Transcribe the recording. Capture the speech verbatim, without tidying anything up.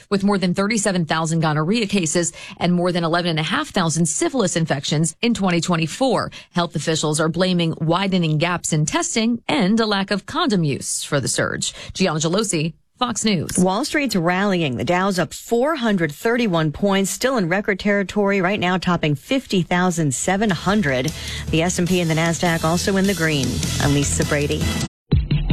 with more than thirty-seven thousand gonorrhea cases and more than eleven thousand five hundred syphilis infections in twenty twenty-four. Health officials are blaming widening gaps in testing and a lack of condom use for the surge. Gianna Gelosi, Fox News. Wall Street's rallying. The Dow's up four hundred thirty-one points, still in record territory right now, topping fifty thousand seven hundred. The S and P and the NASDAQ also in the green. I'm Lisa Brady.